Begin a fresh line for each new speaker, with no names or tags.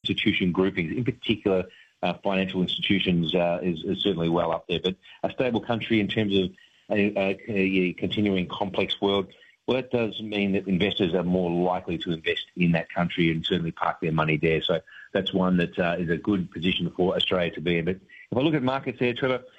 institution groupings, in particular financial institutions is certainly well up there. But a stable country in terms of a continuing complex world, well, that does mean that investors are more likely to invest in that country and certainly park their money there. So that's one that is a good position for Australia to be in. But if I look at markets there, Trevor,